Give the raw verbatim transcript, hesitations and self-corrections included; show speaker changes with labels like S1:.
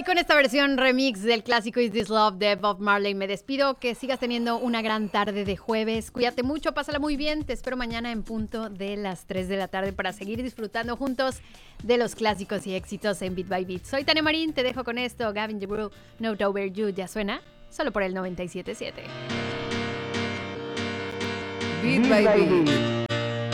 S1: con esta versión remix del clásico Is This Love de Bob Marley me despido. Que sigas teniendo una gran tarde de jueves. Cuídate mucho, pásala muy bien. Te espero mañana en punto de las tres de la tarde para seguir disfrutando juntos de los clásicos y éxitos en Beat by Beat. Soy Tania Marín, te dejo con esto. Gavin DeGraw, Note Over You, ya suena solo por el noventa y siete punto siete.
S2: Beat by Beat.